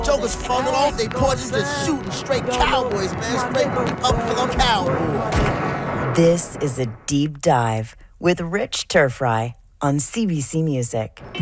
Jokers falling off they porches just shooting straight cowboys, man. Straight up for the cowboys. This is a deep dive with Rich Turfry on CBC Music.